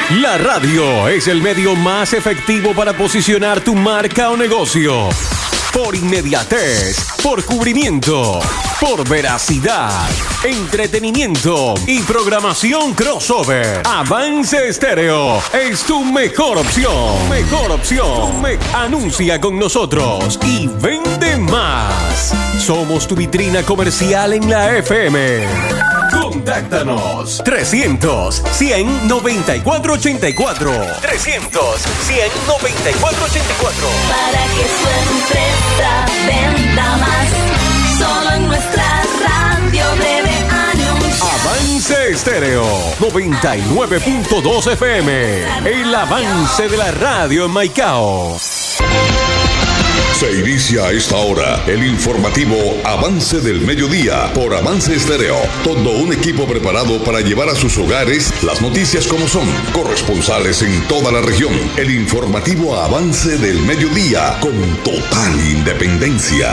La radio es el medio más efectivo para posicionar tu marca o negocio. Por inmediatez, por cubrimiento, por veracidad, entretenimiento y programación crossover. Avance Estéreo es tu mejor opción. Mejor opción. Anuncia con nosotros y vende más. Somos tu vitrina comercial en la FM. Contáctanos 300-100-9484 300-100-9484 para que su empresa venda más. Solo en nuestra radio debe anunciar. Avance Estéreo 99.2 FM. El avance de la radio en Maicao. Se inicia a esta hora el informativo Avance del Mediodía por Avance Estéreo. Todo un equipo preparado para llevar a sus hogares las noticias como son. Corresponsales en toda la región. El informativo Avance del Mediodía con total independencia.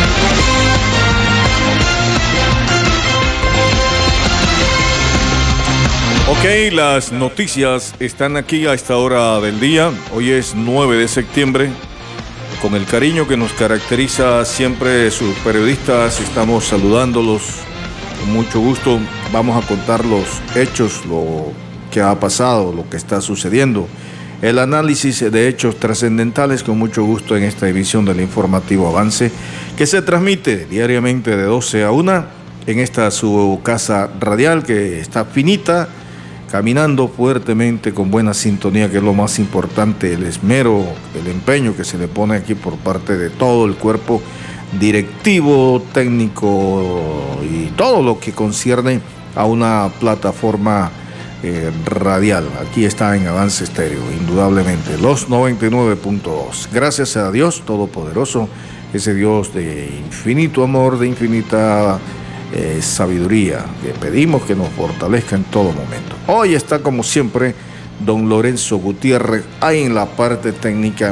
Ok, las noticias están aquí a esta hora del día. Hoy es 9 de septiembre. Con el cariño que nos caracteriza siempre sus periodistas, estamos saludándolos con mucho gusto. Vamos a contar los hechos, lo que ha pasado, lo que está sucediendo. El análisis de hechos trascendentales con mucho gusto en esta edición del informativo Avance, que se transmite diariamente de 12 a 1 en esta su casa radial que está finita, caminando fuertemente con buena sintonía, que es lo más importante, el esmero, el empeño que se le pone aquí por parte de todo el cuerpo directivo, técnico y todo lo que concierne a una plataforma radial. Aquí está en Avance Estéreo, indudablemente, los 99.2. Gracias a Dios Todopoderoso, ese Dios de infinito amor, de infinita sabiduría, que pedimos que nos fortalezca en todo momento. Hoy está como siempre don Lorenzo Gutiérrez ahí en la parte técnica,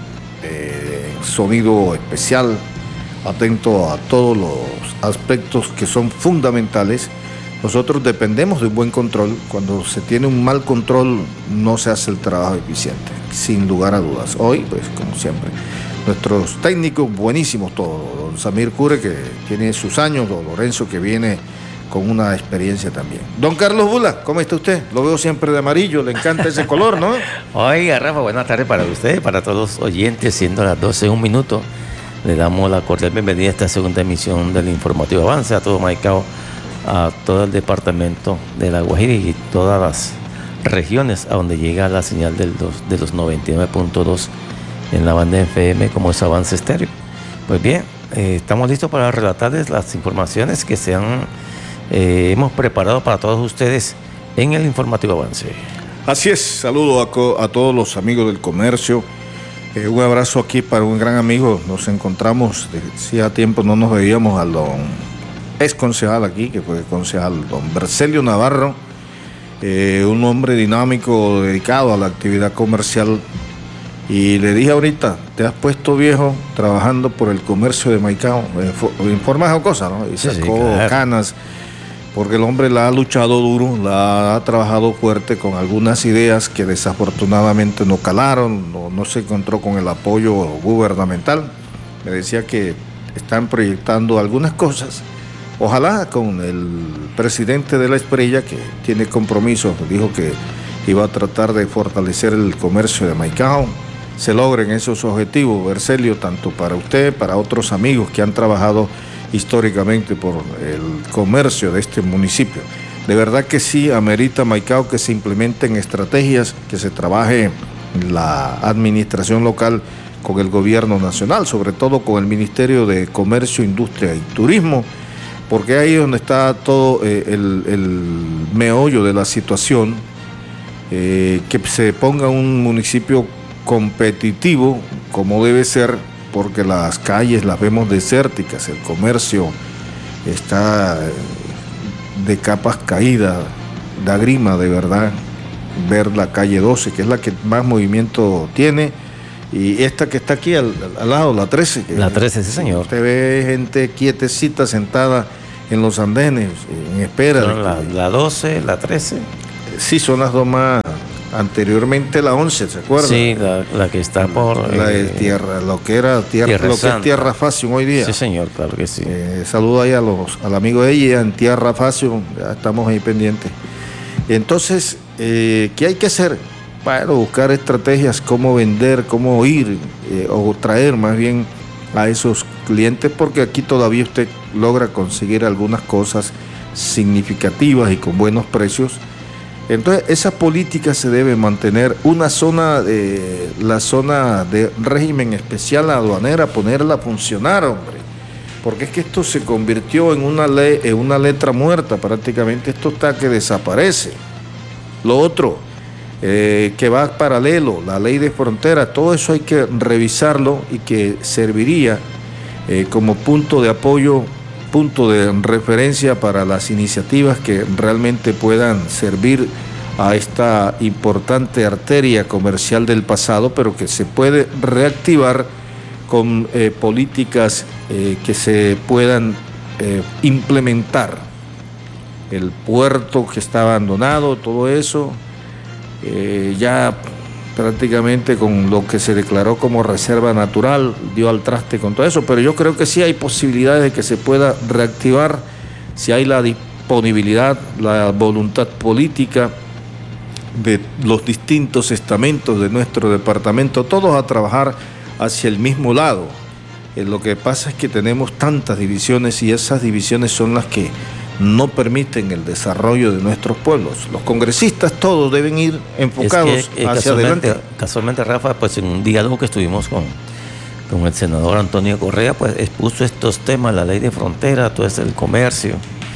sonido especial, atento a todos los aspectos que son fundamentales. Nosotros dependemos de un buen control. Cuando se tiene un mal control no se hace el trabajo eficiente, sin lugar a dudas. Hoy, pues como siempre, nuestros técnicos buenísimos todos, don Samir Cure, que tiene sus años, don Lorenzo, que viene con una experiencia también. Don Carlos Bula, ¿cómo está usted? Lo veo siempre de amarillo, le encanta ese color, ¿no? Oiga, Rafa, buenas tardes para usted, para todos los oyentes, siendo las 12:01. Le damos la cordial bienvenida a esta segunda emisión del informativo Avance, a todo Maicao, a todo el departamento de La Guajira y todas las regiones a donde llega la señal de los 99.2 en la banda FM, como es Avance Estéreo. Pues bien, estamos listos para relatarles las informaciones que hemos preparado para todos ustedes en el informativo Avance. Así es, saludo a todos los amigos del comercio. Un abrazo aquí para un gran amigo. Nos encontramos, hacía tiempo no nos veíamos, al ex concejal aquí, que fue concejal, don Bercelio Navarro, un hombre dinámico, dedicado a la actividad comercial. Y le dije ahorita, te has puesto viejo trabajando por el comercio de Maicao, en forma jocosa, ¿no? Y sacó sí, claro, canas, porque el hombre la ha luchado duro, la ha trabajado fuerte con algunas ideas que desafortunadamente no calaron, no se encontró con el apoyo gubernamental. Me decía que están proyectando algunas cosas, ojalá con el presidente de la Espriella, que tiene compromisos, dijo que iba a tratar de fortalecer el comercio de Maicao, se logren esos objetivos, Bercelio, tanto para usted, para otros amigos que han trabajado históricamente por el comercio de este municipio. De verdad que sí, amerita Maicao que se implementen estrategias, que se trabaje la administración local con el gobierno nacional, sobre todo con el Ministerio de Comercio, Industria y Turismo, porque ahí es donde está todo el meollo de la situación, que se ponga un municipio competitivo como debe ser, porque las calles las vemos desérticas, el comercio está de capas caídas, da grima de verdad ver la calle 12, que es la que más movimiento tiene, y esta que está aquí al lado, la 13. La 13, sí señor. Usted ve gente quietecita sentada en los andenes, en espera. La 12, la 13. Sí, son las dos más anteriormente la 11, ¿se acuerda? Sí, la que está por... La de tierra, lo que era tierra, lo que es Tierra Fácil hoy día. Sí, señor, claro que sí. Saludo ahí al amigo de ella en Tierra Fácil, ya estamos ahí pendientes. Entonces, ¿qué hay que hacer? Bueno, buscar estrategias, cómo vender, cómo ir o traer más bien a esos clientes, porque aquí todavía usted logra conseguir algunas cosas significativas y con buenos precios. Entonces, esa política se debe mantener. Una zona, la zona de régimen especial aduanera, ponerla a funcionar, hombre. Porque es que esto se convirtió en una ley, en una letra muerta prácticamente. Esto está que desaparece. Lo otro, que va paralelo, la ley de frontera, todo eso hay que revisarlo y que serviría como punto de apoyo, punto de referencia para las iniciativas que realmente puedan servir a esta importante arteria comercial del pasado, pero que se puede reactivar con políticas que se puedan implementar. El puerto que está abandonado, todo eso, ya prácticamente con lo que se declaró como reserva natural, dio al traste con todo eso, pero yo creo que sí hay posibilidades de que se pueda reactivar si hay la disponibilidad, la voluntad política de los distintos estamentos de nuestro departamento, todos a trabajar hacia el mismo lado. Lo que pasa es que tenemos tantas divisiones y esas divisiones son las que no permiten el desarrollo de nuestros pueblos. Los congresistas todos deben ir enfocados hacia adelante. Casualmente, Rafa, pues en un diálogo que estuvimos con el senador Antonio Correa, pues expuso estos temas, la ley de frontera, todo el comercio,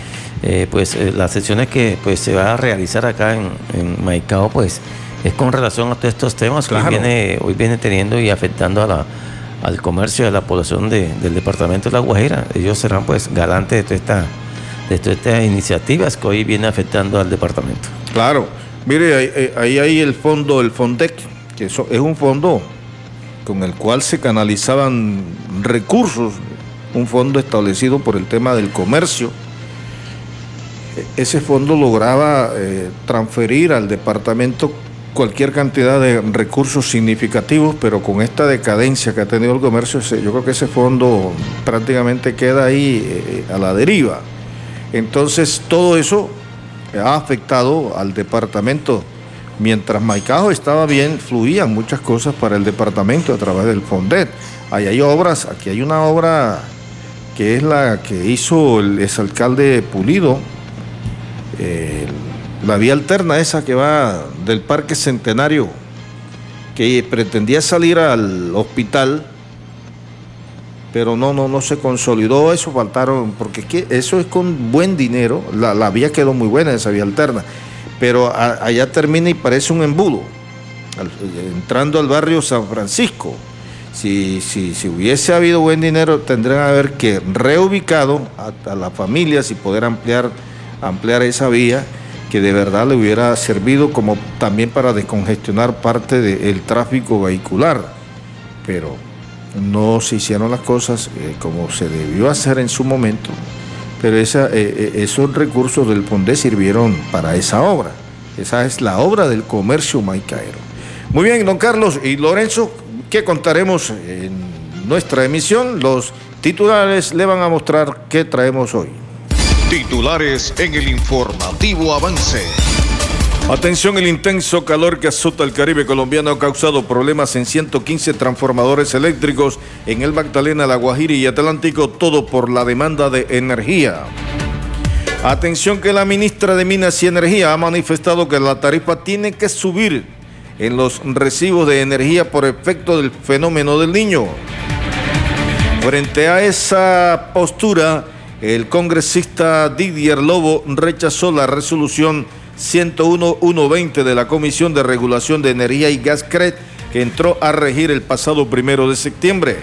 las sesiones que pues se va a realizar acá en Maicao, pues es con relación a todos estos temas que hoy viene teniendo y afectando al comercio de la población del departamento de La Guajira. Ellos serán pues garantes de todas estas iniciativas que hoy viene afectando al departamento. Claro, mire, ahí hay el fondo, el FONDEC, que es un fondo con el cual se canalizaban recursos, un fondo establecido por el tema del comercio. Ese fondo lograba transferir al departamento cualquier cantidad de recursos significativos, pero con esta decadencia que ha tenido el comercio, yo creo que ese fondo prácticamente queda ahí a la deriva. Entonces todo eso ha afectado al departamento. Mientras Maicao estaba bien, fluían muchas cosas para el departamento a través del FONDET. Ahí hay obras, aquí hay una obra que es la que hizo el exalcalde Pulido, la vía alterna esa que va del Parque Centenario, que pretendía salir al hospital, pero no se consolidó eso, faltaron, porque es que eso es con buen dinero, la vía quedó muy buena, esa vía alterna, pero allá termina y parece un embudo, entrando al barrio San Francisco. Si hubiese habido buen dinero, tendrían que haber que reubicado a las familias y poder ampliar esa vía, que de verdad le hubiera servido como también para descongestionar parte del tráfico vehicular, pero no se hicieron las cosas como se debió hacer en su momento, pero esos recursos del FONDET sirvieron para esa obra. Esa es la obra del comercio maicaero. Muy bien, don Carlos y Lorenzo, ¿qué contaremos en nuestra emisión? Los titulares le van a mostrar qué traemos hoy. Titulares en el informativo Avance. Atención, el intenso calor que azota el Caribe colombiano ha causado problemas en 115 transformadores eléctricos en el Magdalena, La Guajira y Atlántico, todo por la demanda de energía. Atención que la ministra de Minas y Energía ha manifestado que la tarifa tiene que subir en los recibos de energía por efecto del fenómeno del Niño. Frente a esa postura, el congresista Didier Lobo rechazó la resolución 101-120 de la Comisión de Regulación de Energía y Gas CREG, que entró a regir el pasado 1 de septiembre.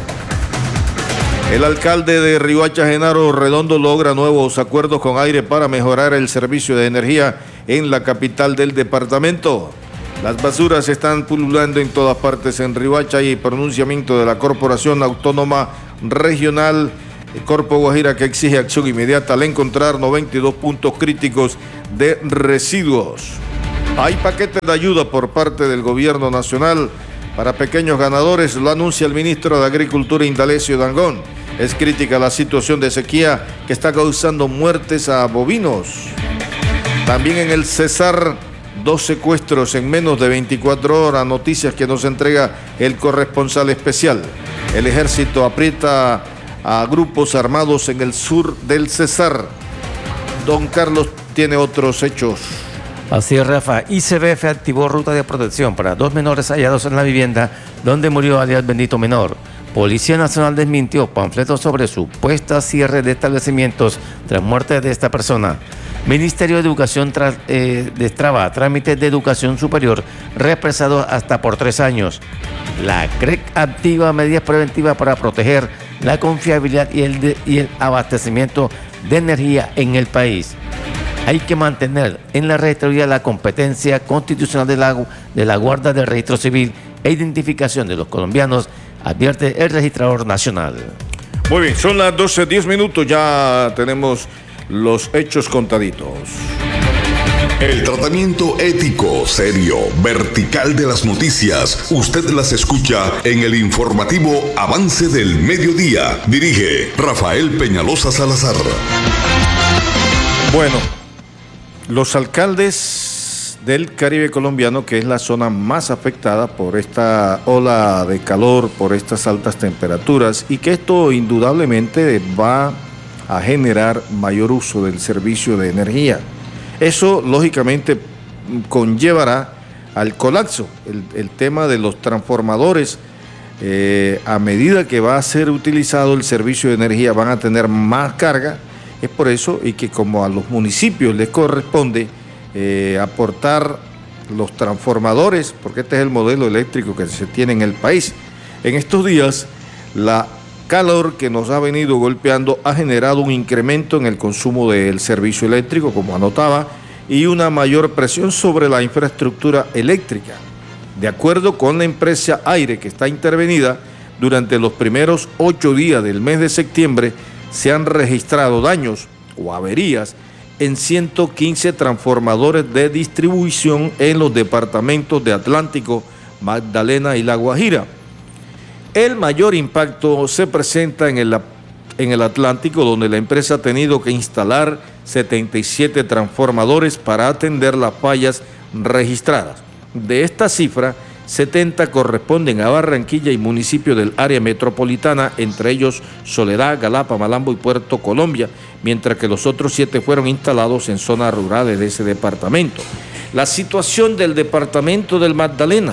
El alcalde de Riohacha, Genaro Redondo, logra nuevos acuerdos con Aire para mejorar el servicio de energía en la capital del departamento. Las basuras están pululando en todas partes en Riohacha y pronunciamiento de la Corporación Autónoma Regional Corpo Guajira, que exige acción inmediata al encontrar 92 puntos críticos de residuos. Hay paquete de ayuda por parte del gobierno nacional para pequeños ganadores, lo anuncia el ministro de Agricultura Indalecio Dangond. Es crítica la situación de sequía que está causando muertes a bovinos. También en el Cesar, 2 secuestros en menos de 24 horas, noticias que nos entrega el corresponsal especial. El ejército aprieta a grupos armados en el sur del Cesar. Don Carlos tiene otros hechos. Así es, Rafa. ICBF activó ruta de protección para 2 menores hallados en la vivienda donde murió alias Bendito Menor. Policía Nacional desmintió panfletos sobre supuesta cierre de establecimientos tras muerte de esta persona. Ministerio de Educación destraba trámites de educación superior represados hasta por 3 años. La CREC activa medidas preventivas para proteger la confiabilidad y el abastecimiento de energía en el país. Hay que mantener en la registraduría la competencia constitucional de la Guardia del Registro Civil e identificación de los colombianos, advierte el registrador nacional. Muy bien, son las 12:10, ya tenemos los hechos contaditos. El tratamiento ético, serio, vertical de las noticias, usted las escucha en el informativo Avance del Mediodía. Dirige Rafael Peñalosa Salazar. Bueno, los alcaldes del Caribe colombiano, que es la zona más afectada por esta ola de calor, por estas altas temperaturas, y que esto indudablemente va a generar mayor uso del servicio de energía. Eso lógicamente conllevará al colapso. El tema de los transformadores, a medida que va a ser utilizado el servicio de energía, van a tener más carga. Es por eso y que como a los municipios les corresponde aportar los transformadores, porque este es el modelo eléctrico que se tiene en el país. En estos días, la calor que nos ha venido golpeando ha generado un incremento en el consumo del servicio eléctrico, como anotaba, y una mayor presión sobre la infraestructura eléctrica. De acuerdo con la empresa Aire, que está intervenida, durante los primeros 8 días del mes de septiembre se han registrado daños o averías en 115 transformadores de distribución en los departamentos de Atlántico, Magdalena y La Guajira. El mayor impacto se presenta en el Atlántico, donde la empresa ha tenido que instalar 77 transformadores para atender las fallas registradas. De esta cifra, 70 corresponden a Barranquilla y municipios del área metropolitana, entre ellos Soledad, Galapa, Malambo y Puerto Colombia, mientras que los otros 7 fueron instalados en zonas rurales de ese departamento. La situación del departamento del Magdalena,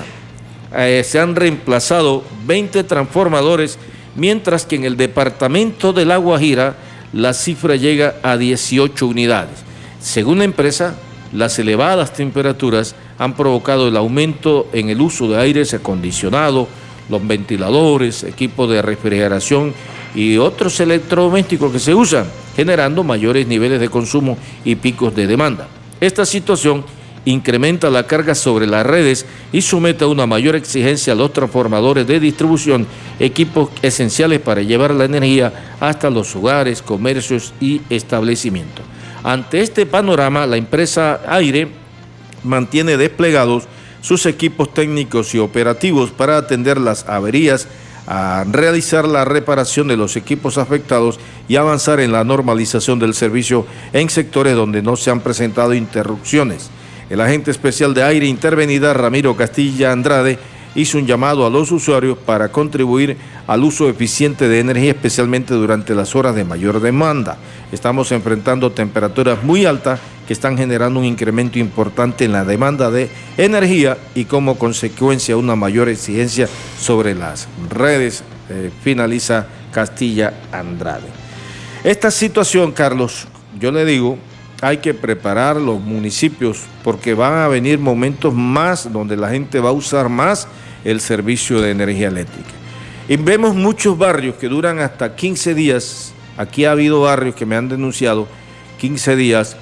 se han reemplazado 20 transformadores, mientras que en el departamento de La Guajira la cifra llega a 18 unidades. Según la empresa, las elevadas temperaturas han provocado el aumento en el uso de aires acondicionados, los ventiladores, equipos de refrigeración y otros electrodomésticos que se usan, generando mayores niveles de consumo y picos de demanda. Esta situación incrementa la carga sobre las redes y somete a una mayor exigencia a los transformadores de distribución, equipos esenciales para llevar la energía hasta los hogares, comercios y establecimientos. Ante este panorama, la empresa Aire mantiene desplegados sus equipos técnicos y operativos para atender las averías, a realizar la reparación de los equipos afectados y avanzar en la normalización del servicio en sectores donde no se han presentado interrupciones. El agente especial de Aire intervenida, Ramiro Castilla Andrade, hizo un llamado a los usuarios para contribuir al uso eficiente de energía, especialmente durante las horas de mayor demanda. Estamos enfrentando temperaturas muy altas que están generando un incremento importante en la demanda de energía y como consecuencia una mayor exigencia sobre las redes, finaliza Castilla Andrade. Esta situación, Carlos, yo le digo, hay que preparar los municipios porque van a venir momentos más donde la gente va a usar más el servicio de energía eléctrica. Y vemos muchos barrios que duran hasta 15 días. Aquí ha habido barrios que me han denunciado 15 días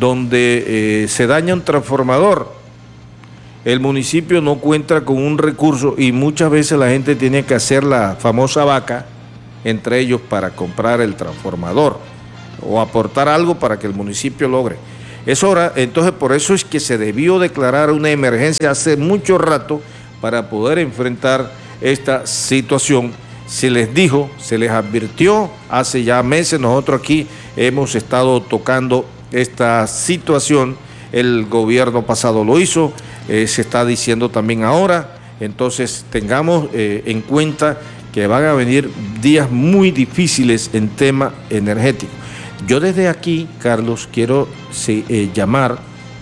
donde se daña un transformador. El municipio no cuenta con un recurso y muchas veces la gente tiene que hacer la famosa vaca entre ellos para comprar el transformador o aportar algo para que el municipio logre. Es hora, entonces por eso es que se debió declarar una emergencia hace mucho rato para poder enfrentar esta situación. Se les dijo, se les advirtió, hace ya meses nosotros aquí hemos estado tocando esta situación, el gobierno pasado lo hizo, se está diciendo también ahora, entonces tengamos en cuenta que van a venir días muy difíciles en tema energético. Yo desde aquí, Carlos, quiero llamar,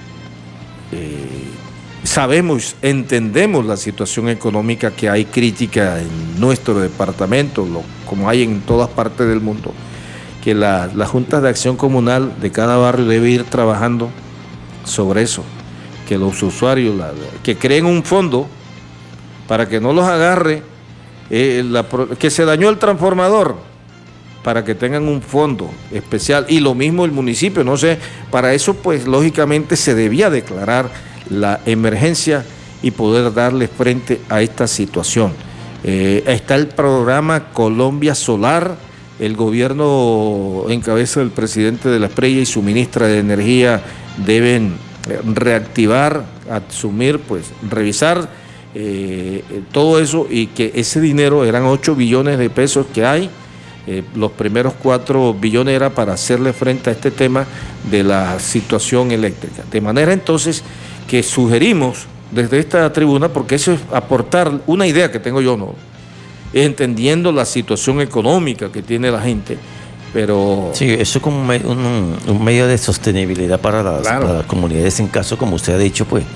sabemos, entendemos la situación económica que hay crítica en nuestro departamento, como hay en todas partes del mundo, que la Junta de Acción Comunal de cada barrio debe ir trabajando sobre eso, que los usuarios, que creen un fondo para que no los agarre, que se dañó el transformador, para que tengan un fondo especial, y lo mismo el municipio, no sé, para eso pues lógicamente se debía declarar la emergencia y poder darle frente a esta situación. Está el programa Colombia Solar, el gobierno en cabeza del presidente de la Esprella y su ministra de Energía deben reactivar, asumir, pues revisar todo eso, y que ese dinero eran 8 billones de pesos que hay. Los primeros 4 billones era para hacerle frente a este tema de la situación eléctrica. De manera entonces que sugerimos desde esta tribuna, porque eso es aportar una idea que tengo yo, ¿no? Entendiendo la situación económica que tiene la gente, pero... Sí, eso es como un medio de sostenibilidad para las comunidades, en caso, como usted ha dicho, pues,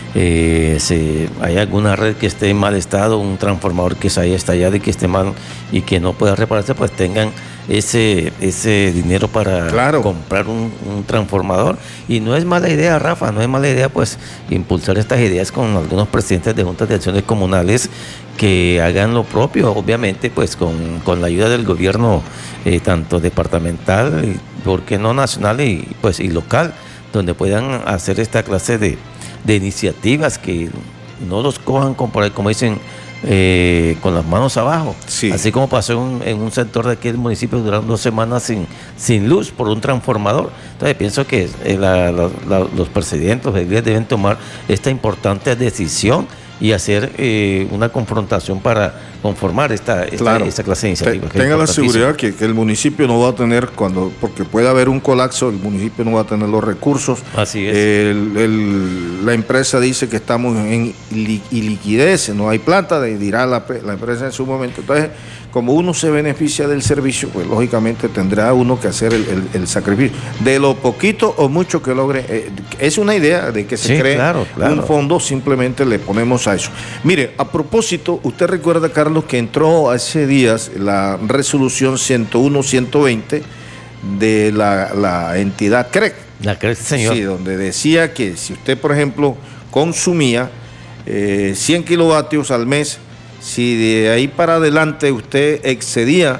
hay alguna red que esté en mal estado, un transformador que se haya estallado y que esté mal y que no pueda repararse, pues tengan ese dinero para comprar un transformador. Y no es mala idea, Rafa, no es mala idea pues impulsar estas ideas con algunos presidentes de juntas de acciones comunales que hagan lo propio, obviamente pues con la ayuda del gobierno tanto departamental, ¿por qué no nacional y local, donde puedan hacer esta clase de iniciativas, que no los cojan como dicen con las manos abajo, sí. Así como pasó en un sector de aquí del municipio, duraron 2 semanas sin luz por un transformador. Entonces pienso que los presidentes, los líderes deben tomar esta importante decisión y hacer una confrontación para conformar esta clase de iniciativas. Tenga la seguridad que el municipio no va a tener, porque puede haber un colapso, el municipio no va a tener los recursos. Así es. La empresa dice que estamos en liquidez, no hay plata, dirá la empresa en su momento. Entonces, como uno se beneficia del servicio, pues lógicamente tendrá uno que hacer el sacrificio. De lo poquito o mucho que logre, es una idea de que se cree un fondo, simplemente le ponemos a eso. Mire, a propósito, usted recuerda, Carlos, que entró hace días la resolución 101-120 de la entidad CREC. La CREC, señor. Sí, donde decía que si usted, por ejemplo, consumía 100 kilovatios al mes, si de ahí para adelante usted excedía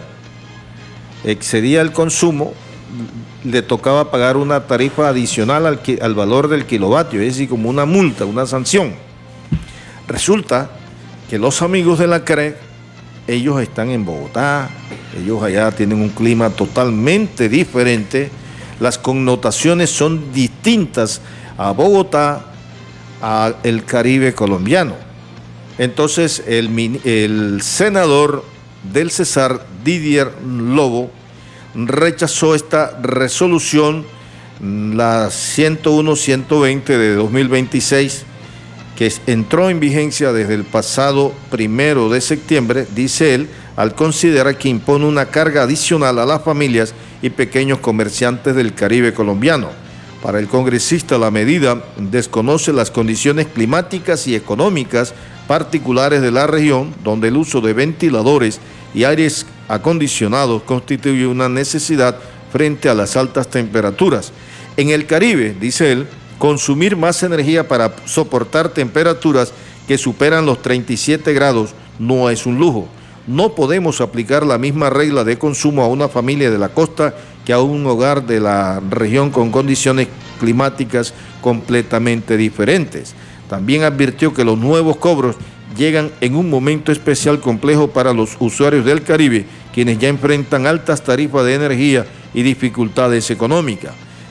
el consumo, le tocaba pagar una tarifa adicional al valor del kilovatio, es decir, como una multa, una sanción. Resulta que los amigos de la CREC, ellos están en Bogotá, ellos allá tienen un clima totalmente diferente, las connotaciones son distintas a Bogotá, al Caribe colombiano. Entonces el senador del Cesar, Didier Lobo, rechazó esta resolución, la 101-120 de 2026, que entró en vigencia desde el pasado 1 de septiembre, dice él, al considerar que impone una carga adicional a las familias y pequeños comerciantes del Caribe colombiano. Para el congresista, la medida desconoce las condiciones climáticas y económicas particulares de la región, donde el uso de ventiladores y aires acondicionados constituye una necesidad frente a las altas temperaturas. En el Caribe, dice él, consumir más energía para soportar temperaturas que superan los 37 grados no es un lujo. No podemos aplicar la misma regla de consumo a una familia de la costa que a un hogar de la región con condiciones climáticas completamente diferentes. También advirtió que los nuevos cobros llegan en un momento especial complejo para los usuarios del Caribe, quienes ya enfrentan altas tarifas de energía y dificultades económicas.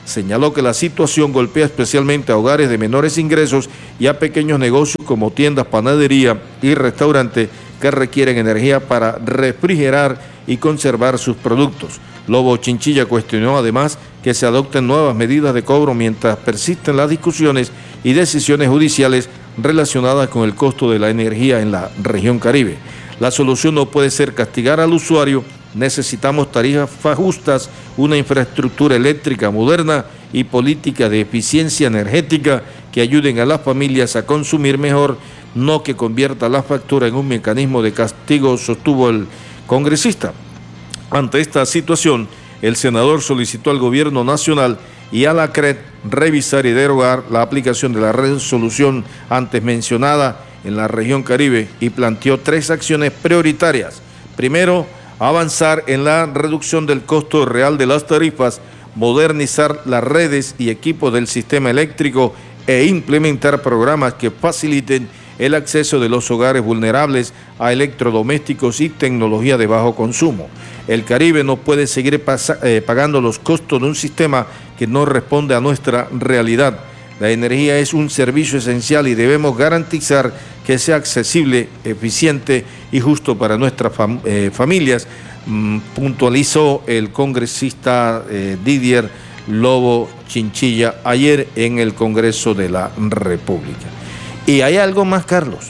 Señaló que la situación golpea especialmente a hogares de menores ingresos y a pequeños negocios como tiendas, panadería y restaurantes que requieren energía para refrigerar y conservar sus productos. Lobo Chinchilla cuestionó además que se adopten nuevas medidas de cobro mientras persisten las discusiones y decisiones judiciales relacionadas con el costo de la energía en la región Caribe. La solución no puede ser castigar al usuario. Necesitamos tarifas justas, una infraestructura eléctrica moderna y políticas de eficiencia energética que ayuden a las familias a consumir mejor, no que convierta la factura en un mecanismo de castigo, sostuvo el congresista. Ante esta situación, el senador solicitó al gobierno nacional y a la CRED revisar y derogar la aplicación de la resolución antes mencionada en la región Caribe y planteó 3 acciones prioritarias. Primero, avanzar en la reducción del costo real de las tarifas, modernizar las redes y equipos del sistema eléctrico e implementar programas que faciliten el acceso de los hogares vulnerables a electrodomésticos y tecnología de bajo consumo. El Caribe no puede seguir pagando los costos de un sistema que no responde a nuestra realidad. La energía es un servicio esencial y debemos garantizar que sea accesible, eficiente y justo para nuestras familias, puntualizó el congresista Didier Lobo Chinchilla ayer en el Congreso de la República. Y hay algo más, Carlos.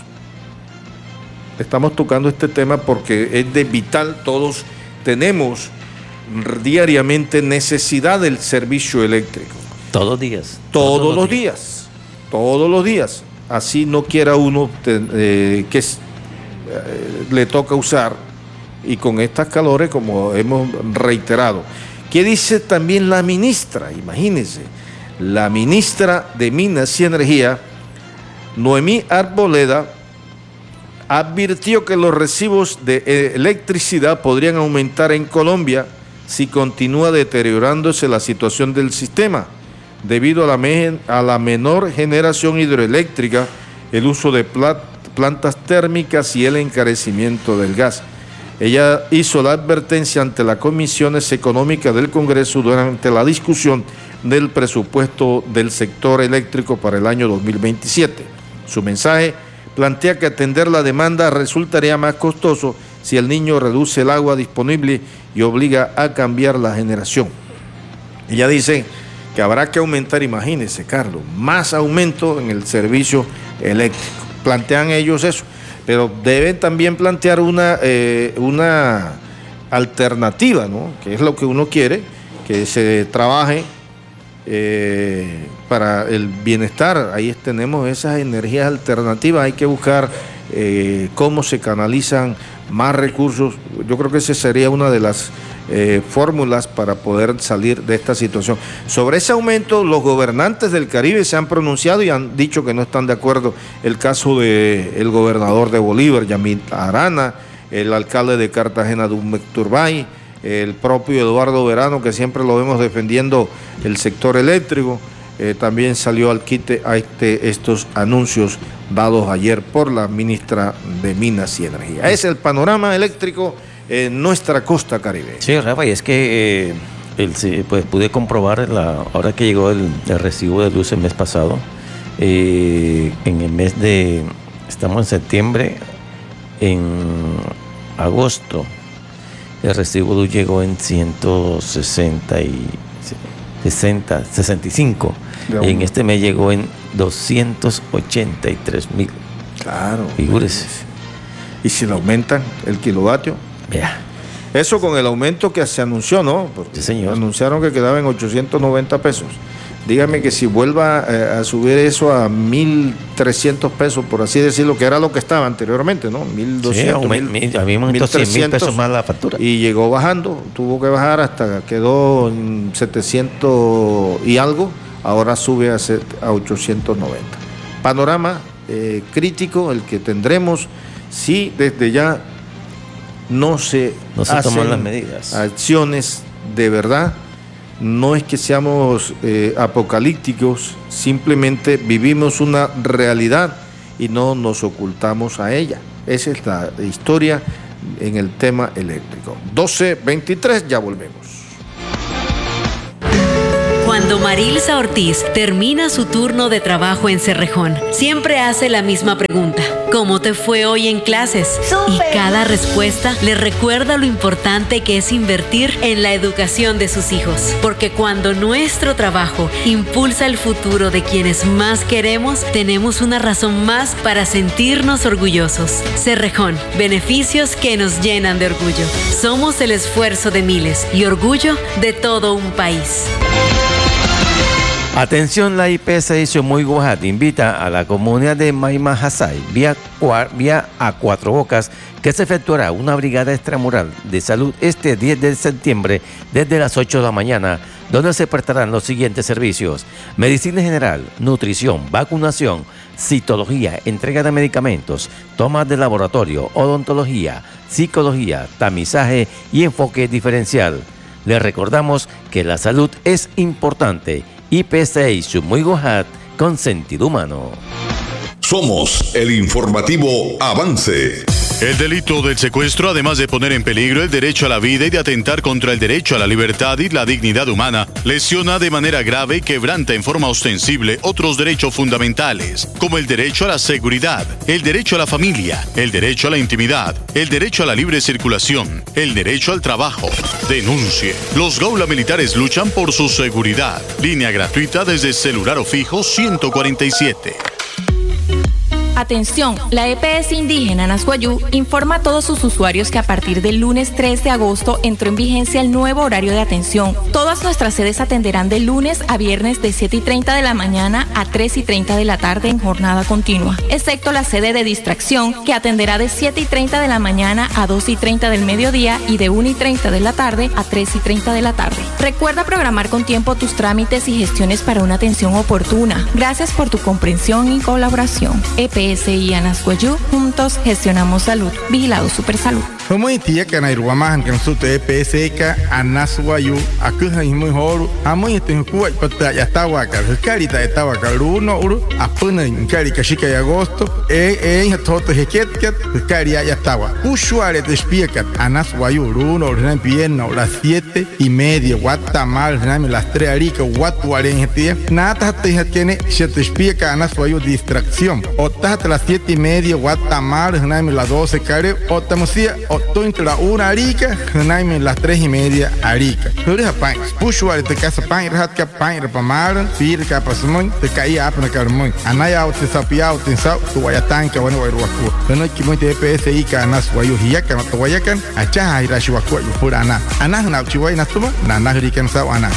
Estamos tocando este tema porque es de vital, todos tenemos diariamente necesidad del servicio eléctrico. Todos los días. Todos los días. Así no quiera uno le toca usar, y con estas calores, como hemos reiterado. ¿Qué dice también la ministra? Imagínense, la ministra de Minas y Energía, Noemí Arboleda, advirtió que los recibos de electricidad podrían aumentar en Colombia si continúa deteriorándose la situación del sistema, debido a la menor generación hidroeléctrica, el uso de plantas térmicas y el encarecimiento del gas. Ella hizo la advertencia ante las comisiones económicas del Congreso durante la discusión del presupuesto del sector eléctrico para el año 2027. Su mensaje plantea que atender la demanda resultaría más costoso si el niño reduce el agua disponible y obliga a cambiar la generación. Ella dice que habrá que aumentar, imagínense, Carlos, más aumento en el servicio eléctrico. Plantean ellos eso, pero deben también plantear una alternativa, ¿no? Que es lo que uno quiere, que se trabaje para el bienestar. Ahí tenemos esas energías alternativas, hay que buscar cómo se canalizan más recursos. Yo creo que esa sería una de las fórmulas para poder salir de esta situación. Sobre ese aumento, los gobernantes del Caribe se han pronunciado y han dicho que no están de acuerdo. El caso del gobernador de Bolívar, Yamil Arana, el alcalde de Cartagena, Dumek Turbay, el propio Eduardo Verano, que siempre lo vemos defendiendo el sector eléctrico, también salió al quite a estos anuncios dados ayer por la ministra de Minas y Energía. Es el panorama eléctrico en nuestra costa caribe. Sí, Rafa, y es que pues pude comprobar ahora que llegó el recibo de luz el mes pasado, en el mes de, estamos en septiembre, en agosto, el recibo de luz llegó en 65, y en este mes llegó en 283,000. Claro. Figúrese. Y si le aumentan el kilovatio. Vea. Eso con el aumento que se anunció, ¿no? Porque sí, señor. Anunciaron que quedaba en 890 pesos. Dígame que si vuelva a subir eso a 1.300 pesos, por así decirlo, que era lo que estaba anteriormente, ¿no? 1.200, sí, a mí me aumentó 100,000 pesos más la factura. Y llegó bajando, tuvo que bajar hasta quedó en 700 y algo, ahora sube a 890. Panorama crítico el que tendremos si desde ya no se toman las medidas, acciones de verdad. No es que seamos apocalípticos, simplemente vivimos una realidad y no nos ocultamos a ella. Esa es la historia en el tema eléctrico. 12:23, ya volvemos. Cuando Cuando Marilsa Ortiz termina su turno de trabajo en Cerrejón, siempre hace la misma pregunta: ¿cómo te fue hoy en clases? Y cada respuesta le recuerda lo importante que es invertir en la educación de sus hijos. Porque cuando nuestro trabajo impulsa el futuro de quienes más queremos, tenemos una razón más para sentirnos orgullosos. Cerrejón, beneficios que nos llenan de orgullo. Somos el esfuerzo de miles y orgullo de todo un país. Atención, la IPS Sumuy Guajat invita a la comunidad de Maimajasay vía a Cuatro Bocas, que se efectuará una brigada extramural de salud este 10 de septiembre desde las 8 de la mañana, donde se prestarán los siguientes servicios: medicina general, nutrición, vacunación, citología, entrega de medicamentos, tomas de laboratorio, odontología, psicología, tamizaje y enfoque diferencial. Les recordamos que la salud es importante. IPC Sumuy Guajat, con sentido humano. Somos el informativo Avance. El delito del secuestro, además de poner en peligro el derecho a la vida y de atentar contra el derecho a la libertad y la dignidad humana, lesiona de manera grave y quebranta en forma ostensible otros derechos fundamentales, como el derecho a la seguridad, el derecho a la familia, el derecho a la intimidad, el derecho a la libre circulación, el derecho al trabajo. Denuncie. Los Gaula Militares luchan por su seguridad. Línea gratuita desde celular o fijo 147. Atención, la EPS indígena Nasguayú informa a todos sus usuarios que a partir del lunes 3 de agosto entró en vigencia el nuevo horario de atención. Todas nuestras sedes atenderán de lunes a viernes de 7:30 de la mañana a 3:30 de la tarde en jornada continua, excepto la sede de distracción, que atenderá de 7:30 de la mañana a 2:30 del mediodía y de 1:30 de la tarde a 3:30 de la tarde. Recuerda programar con tiempo tus trámites y gestiones para una atención oportuna. Gracias por tu comprensión y colaboración. EPS y Anasguayú, juntos gestionamos salud. Vigilado Supersalud. Muy tía que na iruamahan que nosotros EPS ka Anasguayú, akuha muy horu, amoy este kuwa pata ya estaba ka, carita estaba ka uno apuna cari kashika de agosto, en todo heket cari ya estaba. Usuario de espía Anasguayú uno ran pierna las 7:30, Guatamal ran las 3 arica, Guatuaren este, nada te tiene se te espía ka Anasguayú distracción. O hasta las 7:30, Guatamal ran las 12 cari, o tamosia entre la 1 arica, en las 3:30 arica. Pero pan, usuario de casa pan, rahat que pan repamaron, pir que pasmón, te caía a na carmón. Anaya te sapiao, te sa, tu guayatán que bueno guayruacu. Pero no que muy EPS y que anas guayuhia que no te guayacan, acha ira shuacu pura ana. Ana na chihuay natuma, na rican sa ana.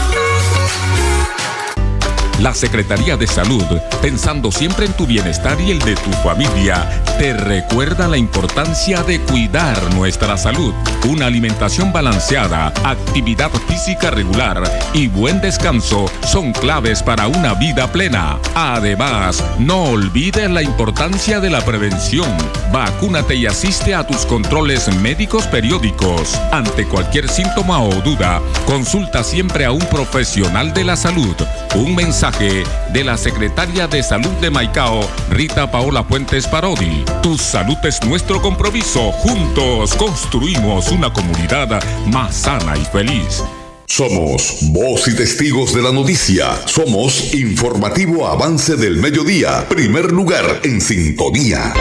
La Secretaría de Salud, pensando siempre en tu bienestar y el de tu familia, te recuerda la importancia de cuidar nuestra salud. Una alimentación balanceada, actividad física regular y buen descanso son claves para una vida plena. Además, no olvides la importancia de la prevención. Vacúnate y asiste a tus controles médicos periódicos. Ante cualquier síntoma o duda, consulta siempre a un profesional de la salud. Un mensaje de la Secretaria de Salud de Maicao, Rita Paola Fuentes Parodi. Tu salud es nuestro compromiso. Juntos construimos una comunidad más sana y feliz. Somos voz y testigos de la noticia. Somos Informativo Avance del Mediodía. Primer lugar en sintonía.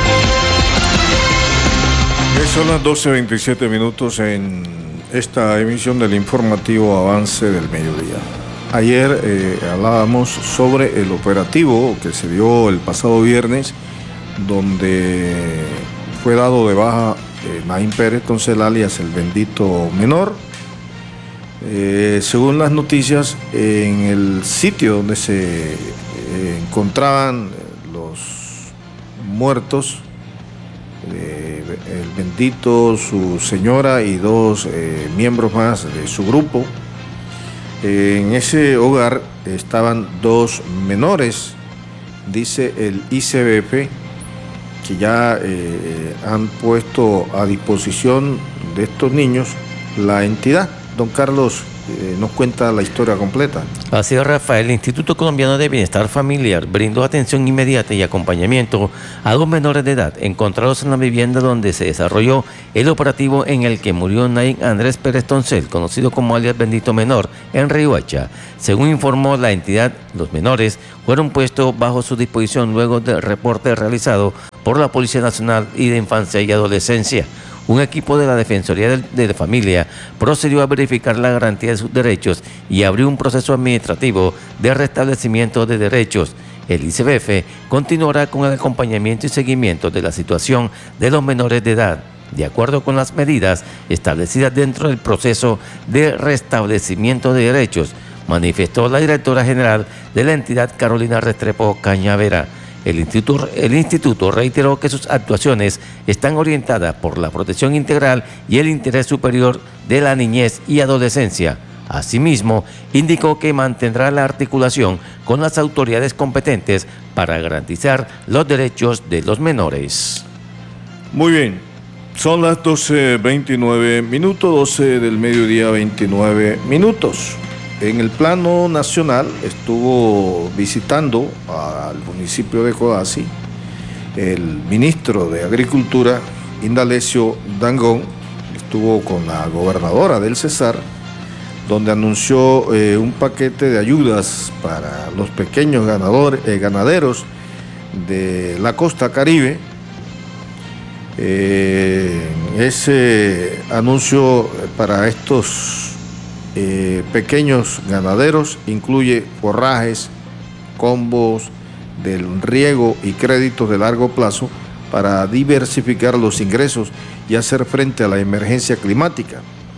Son las 12:27 en esta emisión del Informativo Avance del Mediodía. Ayer hablábamos sobre el operativo que se dio el pasado viernes, donde fue dado de baja Naim Pérez Toncel, alias el Bendito Menor. Según las noticias, en el sitio donde se encontraban los muertos, el Bendito, su señora y 2 miembros más de su grupo, en ese hogar estaban 2 menores, dice el ICBF, que ya han puesto a disposición de estos niños la entidad. Don Carlos, nos cuenta la historia completa. Así es, Rafael. El Instituto Colombiano de Bienestar Familiar brindó atención inmediata y acompañamiento a 2 menores de edad encontrados en la vivienda donde se desarrolló el operativo en el que murió Nain Andrés Pérez Toncel, conocido como alias Bendito Menor, en Riohacha. Según informó la entidad, los menores fueron puestos bajo su disposición luego del reporte realizado por la Policía Nacional y de Infancia y Adolescencia. Un equipo de la Defensoría de la Familia procedió a verificar la garantía de sus derechos y abrió un proceso administrativo de restablecimiento de derechos. El ICBF continuará con el acompañamiento y seguimiento de la situación de los menores de edad, de acuerdo con las medidas establecidas dentro del proceso de restablecimiento de derechos, manifestó la directora general de la entidad, Carolina Restrepo Cañavera. El instituto reiteró que sus actuaciones están orientadas por la protección integral y el interés superior de la niñez y adolescencia. Asimismo, indicó que mantendrá la articulación con las autoridades competentes para garantizar los derechos de los menores. Muy bien, son las 12:29 minutos, 12 del mediodía, 29 minutos. En el plano nacional estuvo visitando al municipio de Codazzi el ministro de Agricultura, Indalecio Dangond. Estuvo con la gobernadora del Cesar, donde anunció un paquete de ayudas para los pequeños ganaderos de la costa Caribe. Ese anuncio para estos pequeños ganaderos incluye forrajes, combos del riego y créditos de largo plazo para diversificar los ingresos y hacer frente a la emergencia climática.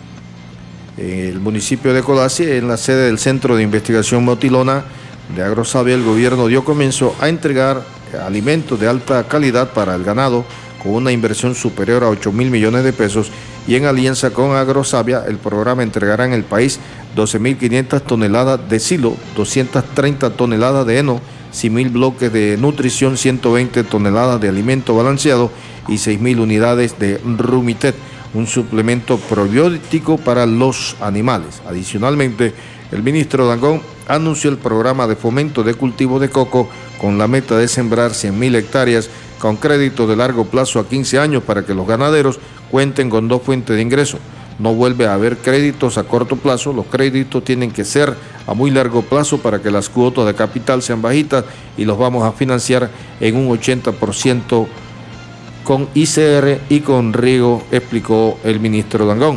El municipio de Codazzi, en la sede del Centro de Investigación Motilona de Agrosavia, el gobierno dio comienzo a entregar alimentos de alta calidad para el ganado con una inversión superior a 8.000 millones de pesos, y en alianza con Agrosavia, el programa entregará en el país 12.500 toneladas de silo, 230 toneladas de heno, 100.000 bloques de nutrición, 120 toneladas de alimento balanceado y 6.000 unidades de Rumitet, un suplemento probiótico para los animales. Adicionalmente, el ministro Dangond anunció el programa de fomento de cultivo de coco con la meta de sembrar 100.000 hectáreas con crédito de largo plazo a 15 años para que los ganaderos cuenten con 2 fuentes de ingreso. No vuelve a haber créditos a corto plazo, los créditos tienen que ser a muy largo plazo para que las cuotas de capital sean bajitas, y los vamos a financiar en un 80% con ICR y con riego, explicó el ministro Dangond.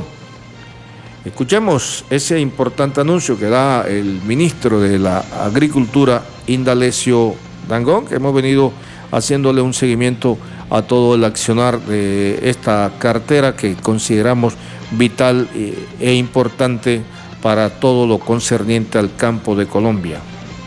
Escuchemos ese importante anuncio que da el ministro de la Agricultura, Indalecio Dangond, que hemos venido haciéndole un seguimiento a todo el accionar de esta cartera que consideramos vital e importante para todo lo concerniente al campo de Colombia.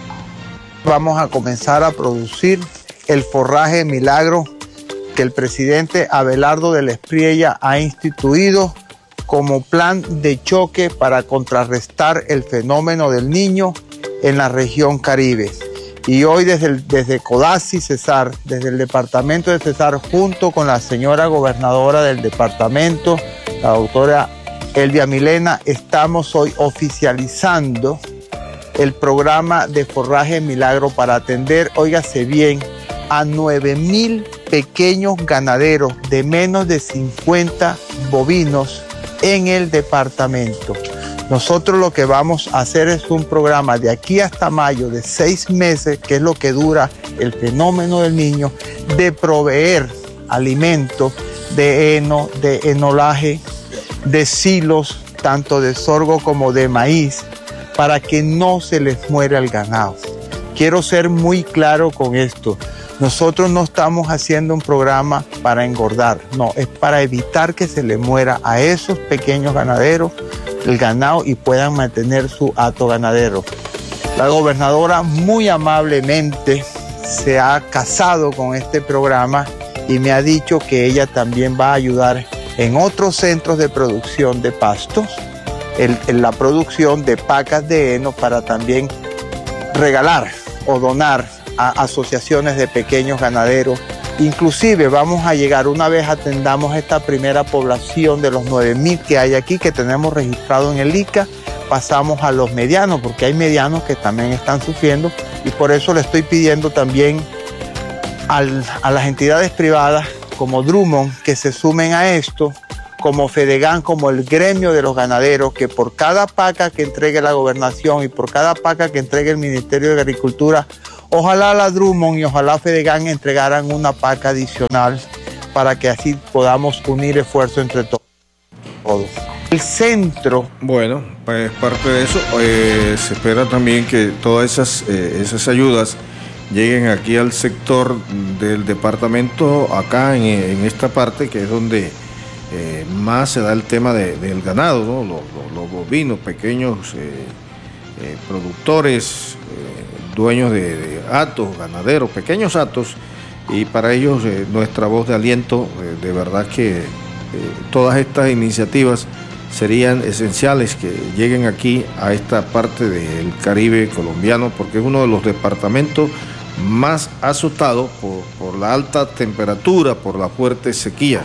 Vamos a comenzar a producir el forraje Milagro que el presidente Abelardo de la Espriella ha instituido como plan de choque para contrarrestar el fenómeno del niño en la región Caribe. Y hoy desde Codazzi, Cesar, desde el departamento de Cesar, junto con la señora gobernadora del departamento, la doctora Elvia Milena, estamos hoy oficializando el programa de forraje Milagro para atender, óigase bien, a 9.000 pequeños ganaderos de menos de 50 bovinos en el departamento. Nosotros lo que vamos a hacer es un programa de aquí hasta mayo de 6 meses, que es lo que dura el fenómeno del niño, de proveer alimentos de heno, de enolaje, de silos, tanto de sorgo como de maíz, para que no se les muera el ganado. Quiero ser muy claro con esto. Nosotros no estamos haciendo un programa para engordar, no, es para evitar que se le muera a esos pequeños ganaderos el ganado y puedan mantener su hato ganadero. La gobernadora muy amablemente se ha casado con este programa y me ha dicho que ella también va a ayudar en otros centros de producción de pastos, en la producción de pacas de heno, para también regalar o donar a asociaciones de pequeños ganaderos. Inclusive vamos a llegar, una vez atendamos esta primera población de los 9.000 que hay aquí, que tenemos registrado en el ICA, pasamos a los medianos, porque hay medianos que también están sufriendo, y por eso le estoy pidiendo también a las entidades privadas como Drummond que se sumen a esto, como Fedegan, como el gremio de los ganaderos, que por cada paca que entregue la gobernación y por cada paca que entregue el Ministerio de Agricultura, ojalá la Drummond y ojalá Fedegan entregaran una paca adicional para que así podamos unir esfuerzos entre todos. El centro. Bueno, pues parte de eso, se espera también que todas esas ayudas lleguen aquí al sector del departamento, acá en esta parte, que es donde más se da el tema del ganado, ¿no? Los bovinos, pequeños productores, dueños de hatos, ganaderos, pequeños hatos, y para ellos nuestra voz de aliento, de verdad que todas estas iniciativas serían esenciales que lleguen aquí a esta parte del Caribe colombiano, porque es uno de los departamentos más azotados por la alta temperatura, por la fuerte sequía,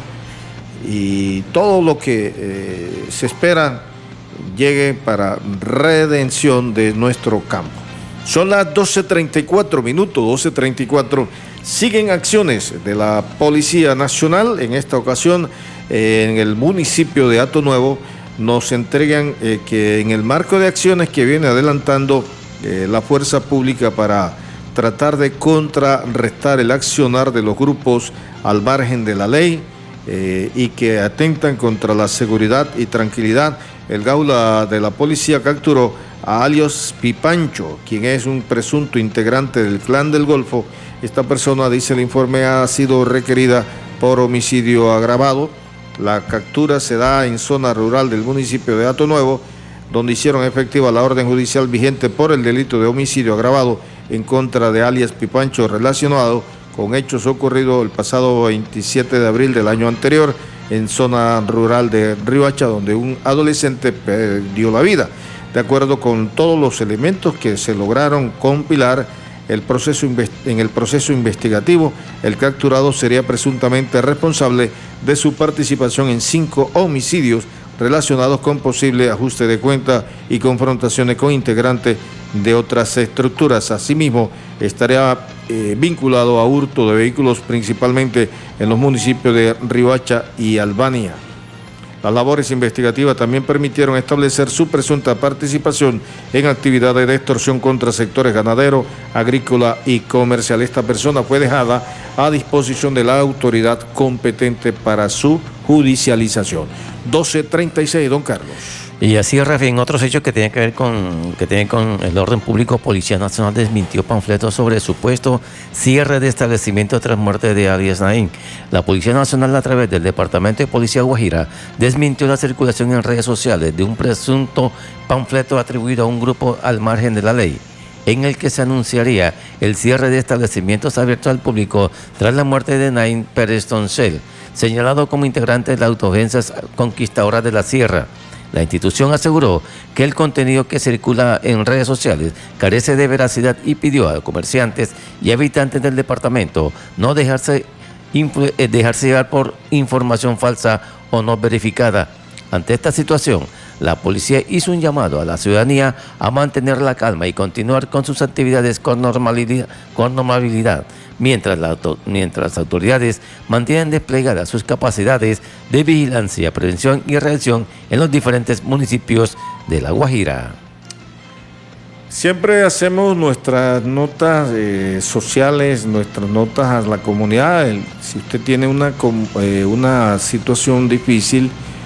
y todo lo que se espera llegue para redención de nuestro campo. Son las 12:34 minutos, 12:34. Siguen acciones de la Policía Nacional. En esta ocasión, en el municipio de Hato Nuevo, nos entregan que en el marco de acciones que viene adelantando la fuerza pública para tratar de contrarrestar el accionar de los grupos al margen de la ley y que atentan contra la seguridad y tranquilidad, el Gaula de la policía capturó a alias Pipancho, quien es un presunto integrante del Clan del Golfo. Esta persona, dice el informe, ha sido requerida por homicidio agravado. La captura se da en zona rural del municipio de Hato Nuevo, donde hicieron efectiva la orden judicial vigente por el delito de homicidio agravado en contra de alias Pipancho, relacionado con hechos ocurridos el pasado 27 de abril del año anterior en zona rural de Riohacha, donde un adolescente perdió la vida. De acuerdo con todos los elementos que se lograron compilar en el proceso investigativo, el capturado sería presuntamente responsable de su participación en 5 homicidios relacionados con posible ajuste de cuenta y confrontaciones con integrantes de otras estructuras. Asimismo, estaría vinculado a hurto de vehículos, principalmente en los municipios de Riohacha y Albania. Las labores investigativas también permitieron establecer su presunta participación en actividades de extorsión contra sectores ganadero, agrícola y comercial. Esta persona fue dejada a disposición de la autoridad competente para su judicialización. 12:36, don Carlos. Y así, Rafi, en otros hechos que tienen que ver con el orden público, Policía Nacional desmintió panfletos sobre supuesto cierre de establecimiento tras muerte de alias Naín. La Policía Nacional, a través del Departamento de Policía Guajira, desmintió la circulación en redes sociales de un presunto panfleto atribuido a un grupo al margen de la ley, en el que se anunciaría el cierre de establecimientos abiertos al público tras la muerte de Naín Pérez Toncel, señalado como integrante de las autodefensas conquistadoras de la Sierra. La institución aseguró que el contenido que circula en redes sociales carece de veracidad y pidió a comerciantes y habitantes del departamento no dejarse llevar por información falsa o no verificada. Ante esta situación, la policía hizo un llamado a la ciudadanía a mantener la calma y continuar con sus actividades con normalidad, mientras las autoridades mantienen desplegadas sus capacidades de vigilancia, prevención y reacción en los diferentes municipios de La Guajira. Siempre hacemos nuestras notas sociales, nuestras notas a la comunidad. Si usted tiene una situación difícil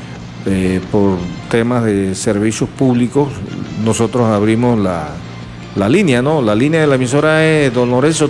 por temas de servicios públicos, nosotros abrimos la línea, ¿no? La línea de la emisora es don Lorenzo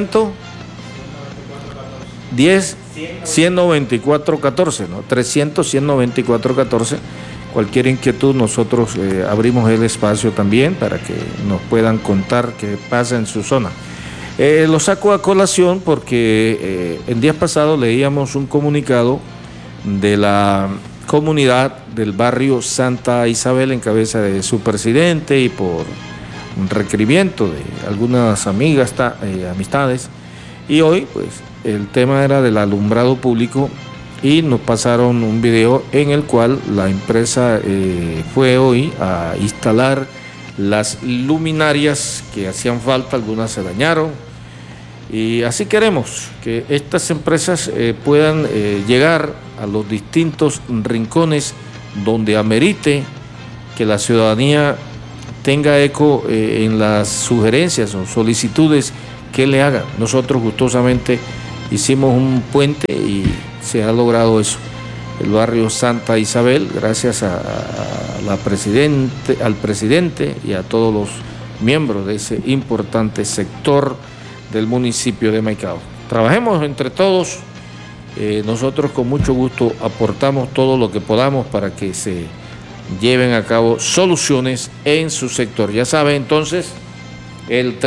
310-194-14, ¿no? 300-194-14. Cualquier inquietud, nosotros abrimos el espacio también para que nos puedan contar qué pasa en su zona. Lo saco a colación porque el día pasado leíamos un comunicado de la comunidad del barrio Santa Isabel en cabeza de su presidente y por un requerimiento de algunas amistades. Y hoy, pues, el tema era del alumbrado público y nos pasaron un video en el cual la empresa fue hoy a instalar las luminarias que hacían falta, algunas se dañaron, y así queremos que estas empresas puedan llegar a los distintos rincones donde amerite que la ciudadanía tenga eco en las sugerencias o solicitudes que le hagan.Nosotros gustosamente hicimos un puente y se ha logrado eso. El barrio Santa Isabel, gracias al presidente y a todos los miembros de ese importante sector del municipio de Maicao. Trabajemos entre todos, nosotros con mucho gusto aportamos todo lo que podamos para que se lleven a cabo soluciones en su sector. Ya saben, entonces, el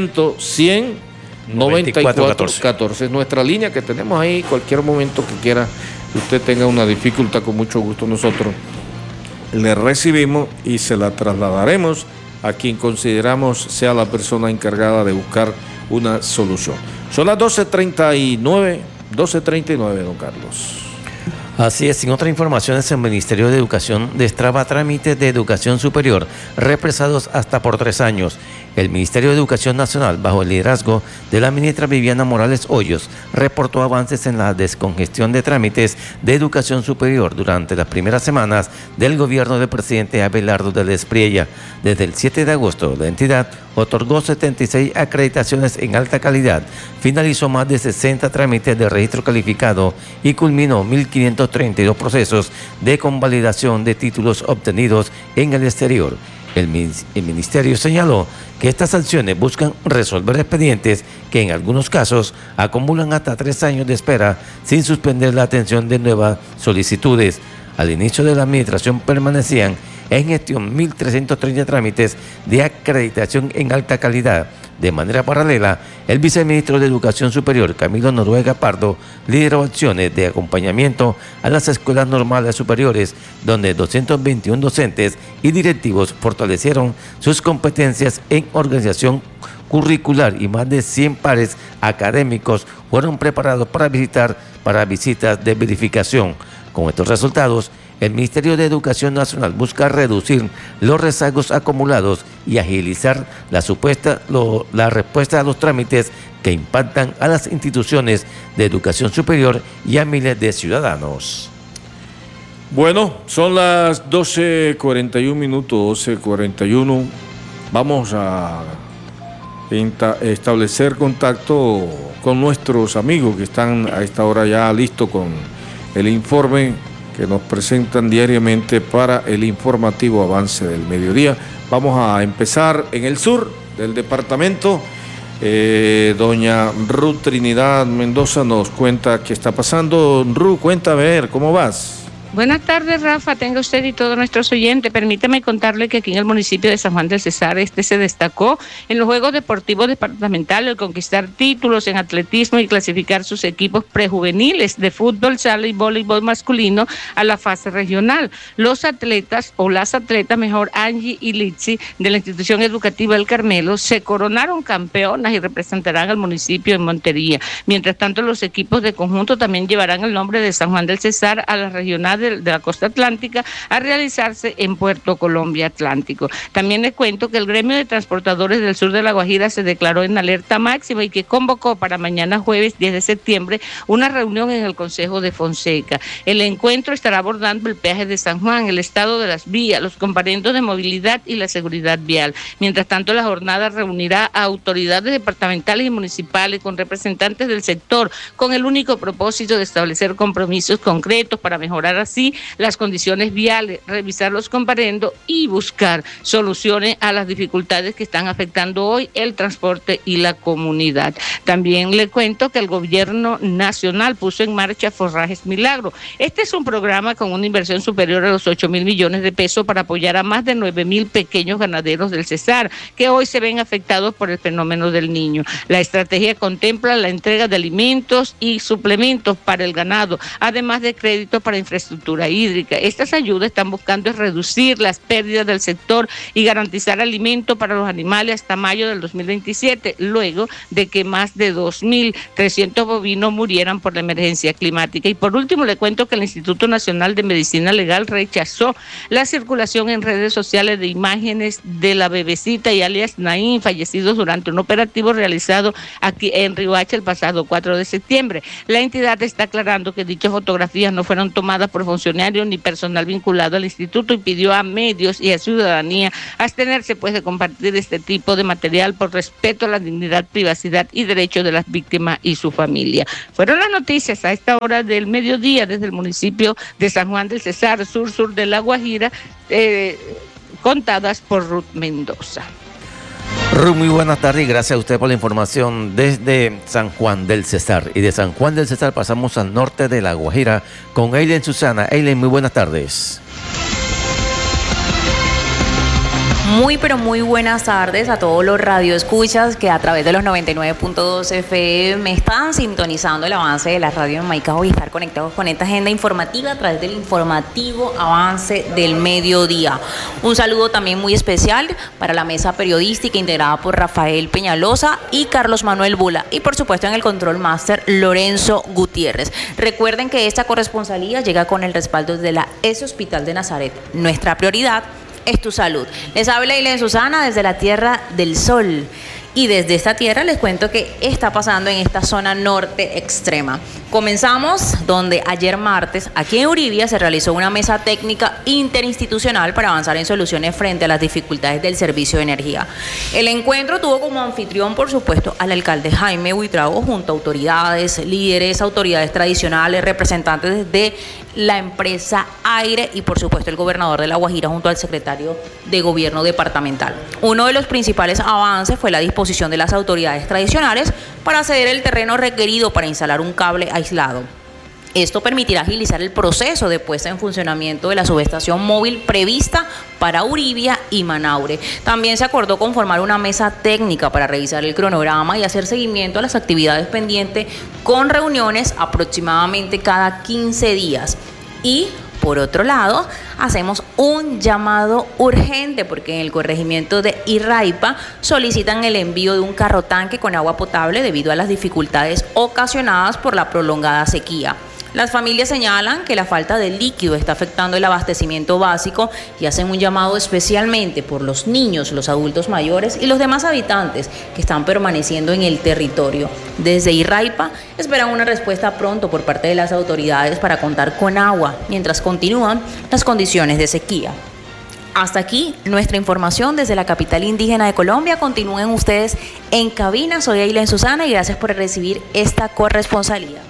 300-100-9414 es nuestra línea que tenemos ahí. Cualquier momento que quiera que usted tenga una dificultad, con mucho gusto nosotros le recibimos y se la trasladaremos a quien consideramos sea la persona encargada de buscar una solución. Son las 12:39, don Carlos. Así es, en otras informaciones, el Ministerio de Educación destraba trámites de educación superior represados hasta por 3 años. El Ministerio de Educación Nacional, bajo el liderazgo de la ministra Viviana Morales Hoyos, reportó avances en la descongestión de trámites de educación superior durante las primeras semanas del gobierno del presidente Abelardo del Espriella. Desde el 7 de agosto, la entidad otorgó 76 acreditaciones en alta calidad, finalizó más de 60 trámites de registro calificado y culminó 1.532 procesos de convalidación de títulos obtenidos en el exterior. El ministerio señaló que estas sanciones buscan resolver expedientes que en algunos casos acumulan hasta 3 años de espera sin suspender la atención de nuevas solicitudes. Al inicio de la administración permanecían en gestión 1.330 trámites de acreditación en alta calidad. De manera paralela, el viceministro de Educación Superior, Camilo Noruega Pardo, lideró acciones de acompañamiento a las escuelas normales superiores, donde 221 docentes y directivos fortalecieron sus competencias en organización curricular y más de 100 pares académicos fueron preparados para visitas de verificación. Con estos resultados, el Ministerio de Educación Nacional busca reducir los rezagos acumulados y agilizar la respuesta a los trámites que impactan a las instituciones de educación superior y a miles de ciudadanos. Bueno, son las 12:41 minutos, 12:41. Vamos a establecer contacto con nuestros amigos que están a esta hora ya listos con el informe que nos presentan diariamente para el informativo Avance del Mediodía. Vamos a empezar en el sur del departamento. Doña Ruth Trinidad Mendoza nos cuenta qué está pasando. Ruth, cuenta a ver, ¿cómo vas? Buenas tardes, Rafa, tenga usted y todos nuestros oyentes. Permítame contarle que aquí en el municipio de San Juan del Cesar se destacó en los Juegos Deportivos Departamentales al conquistar títulos en atletismo y clasificar sus equipos prejuveniles de fútbol, sala y voleibol masculino a la fase regional. Los atletas, o las atletas mejor, Angie y Litsi, de la institución educativa El Carmelo, se coronaron campeonas y representarán al municipio en Montería. Mientras tanto, los equipos de conjunto también llevarán el nombre de San Juan del Cesar a la regional de la costa atlántica a realizarse en Puerto Colombia Atlántico. También les cuento que el gremio de transportadores del sur de La Guajira se declaró en alerta máxima y que convocó para mañana jueves 10 de septiembre una reunión en el Consejo de Fonseca. El encuentro estará abordando el peaje de San Juan, el estado de las vías, los comparendos de movilidad y la seguridad vial. Mientras tanto, la jornada reunirá a autoridades departamentales y municipales con representantes del sector con el único propósito de establecer compromisos concretos para mejorar así las condiciones viales, revisar los comparendos y buscar soluciones a las dificultades que están afectando hoy el transporte y la comunidad. También le cuento que el gobierno nacional puso en marcha Forrajes Milagro. Este es un programa con una inversión superior a los 8.000 millones de pesos para apoyar a más de 9.000 pequeños ganaderos del Cesar, que hoy se ven afectados por el fenómeno del Niño. La estrategia contempla la entrega de alimentos y suplementos para el ganado, además de créditos para infraestructura infraestructura hídrica. Estas ayudas están buscando reducir las pérdidas del sector y garantizar alimento para los animales hasta mayo del 2027, luego de que más de 2.300 bovinos murieran por la emergencia climática. Y por último, le cuento que el Instituto Nacional de Medicina Legal rechazó la circulación en redes sociales de imágenes de la bebecita y alias Naín, fallecidos durante un operativo realizado aquí en Riohacha el pasado 4 de septiembre. La entidad está aclarando que dichas fotografías no fueron tomadas por funcionarios ni personal vinculado al instituto y pidió a medios y a ciudadanía abstenerse pues de compartir este tipo de material por respeto a la dignidad, privacidad y derechos de las víctimas y su familia. Fueron las noticias a esta hora del mediodía desde el municipio de San Juan del Cesar, sur de La Guajira, contadas por Ruth Mendoza. Ruth, muy buenas tardes y gracias a usted por la información desde San Juan del Cesar. Y de San Juan del Cesar pasamos al norte de La Guajira con Eileen Susana. Eileen, muy buenas tardes. Muy pero muy buenas tardes a todos los radioescuchas que a través de los 99.2 FM están sintonizando el avance de la radio en Maicao y estar conectados con esta agenda informativa a través del informativo avance del mediodía. Un saludo también muy especial para la mesa periodística integrada por Rafael Peñalosa y Carlos Manuel Bula y por supuesto en el control máster Lorenzo Gutiérrez. Recuerden que esta corresponsalía llega con el respaldo de la ES Hospital de Nazaret. Nuestra prioridad es tu salud. Les habla Eileen Susana desde la Tierra del Sol. Y desde esta tierra les cuento que está pasando en esta zona norte extrema. Comenzamos donde ayer martes, aquí en Uribia, se realizó una mesa técnica interinstitucional para avanzar en soluciones frente a las dificultades del servicio de energía. El encuentro tuvo como anfitrión, por supuesto, al alcalde Jaime Buitrago, junto a autoridades, líderes, autoridades tradicionales, representantes de la empresa Aire y, por supuesto, el gobernador de La Guajira, junto al secretario de Gobierno departamental. Uno de los principales avances fue la disposición de las autoridades tradicionales para ceder el terreno requerido para instalar un cable aislado. Esto permitirá agilizar el proceso de puesta en funcionamiento de la subestación móvil prevista para Uribia y Manaure. También se acordó conformar una mesa técnica para revisar el cronograma y hacer seguimiento a las actividades pendientes con reuniones aproximadamente cada 15 días. Y por otro lado, hacemos un llamado urgente porque en el corregimiento de Irraipa solicitan el envío de un carro tanque con agua potable debido a las dificultades ocasionadas por la prolongada sequía. Las familias señalan que la falta de líquido está afectando el abastecimiento básico y hacen un llamado especialmente por los niños, los adultos mayores y los demás habitantes que están permaneciendo en el territorio. Desde Irraipa esperan una respuesta pronto por parte de las autoridades para contar con agua mientras continúan las condiciones de sequía. Hasta aquí nuestra información desde la capital indígena de Colombia. Continúen ustedes en cabina. Soy Eileen Susana y gracias por recibir esta corresponsalía.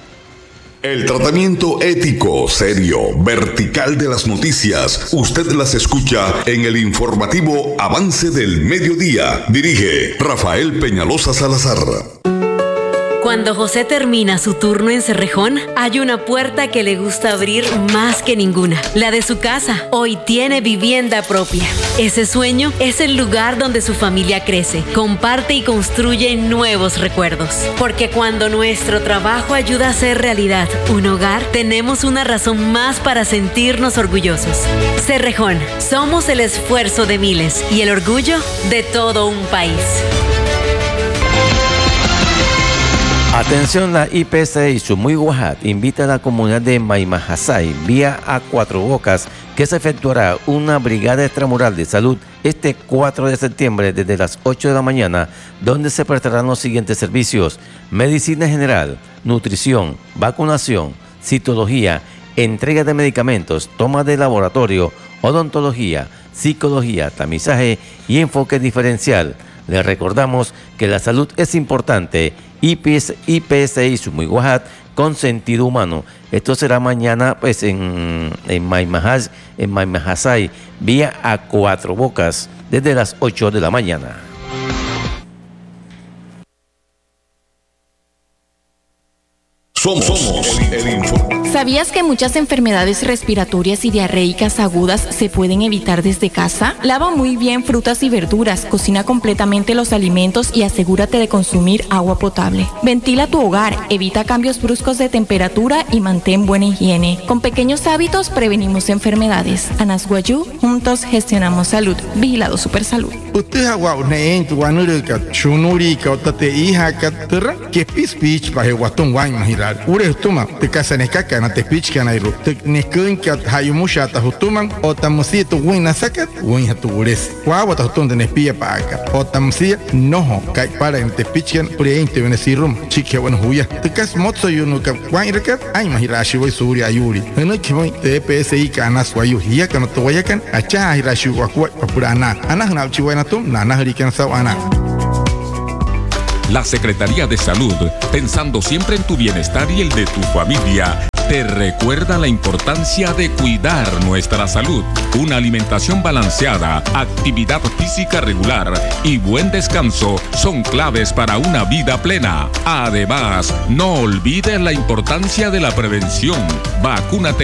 El tratamiento ético, serio, vertical de las noticias, usted las escucha en el informativo Avance del Mediodía. Dirige Rafael Peñalosa Salazar. Cuando José termina su turno en Cerrejón, hay una puerta que le gusta abrir más que ninguna, la de su casa. Hoy tiene vivienda propia. Ese sueño es el lugar donde su familia crece, comparte y construye nuevos recuerdos. Porque cuando nuestro trabajo ayuda a hacer realidad un hogar, tenemos una razón más para sentirnos orgullosos. Cerrejón, somos el esfuerzo de miles y el orgullo de todo un país. Atención, la IPC Sumuy Guajat invita a la comunidad de Maimajasay vía a Cuatro Bocas que se efectuará una brigada extramural de salud este 4 de septiembre desde las 8 de la mañana, donde se prestarán los siguientes servicios: medicina general, nutrición, vacunación, citología, entrega de medicamentos, toma de laboratorio, odontología, psicología, tamizaje y enfoque diferencial. Les recordamos que la salud es importante. IPSI Sumuy Guajat con sentido humano. Esto será mañana pues en Maimajasay vía a Cuatro Bocas desde las 8 de la mañana. Somos el informe. ¿Sabías que muchas enfermedades respiratorias y diarreicas agudas se pueden evitar desde casa? Lava muy bien frutas y verduras, cocina completamente los alimentos y asegúrate de consumir agua potable. Ventila tu hogar, evita cambios bruscos de temperatura y mantén buena higiene. Con pequeños hábitos prevenimos enfermedades. Anasguayú, juntos gestionamos salud. Vigilado Supersalud. Usted agua neen tu anurika chunuri ka otate iha ka terra que speech pa he watun wine mahirar. Ure tuma te kasaneka kana te speech kana iru. Te nekun ka hayumusha ta hutuman o tamusi tu wina sakat win hatu ures. Wa wata hutun de nespia pa aka. O tamusi noho kai para en te speech kan pure inte vene sirum chike wan huya. Te kas motso yunu ka wine rekat ay mahirashi wai suri ayuri. Hena kimoi te PSI kana swayu hiya kana to wayakan acha hirashi wa kwa papurana. Ana hna chiwa La Secretaría de Salud, pensando siempre en tu bienestar y el de tu familia, te recuerda la importancia de cuidar nuestra salud. Una alimentación balanceada, actividad física regular y buen descanso son claves para una vida plena. Además, no olvides la importancia de la prevención. Vacúnate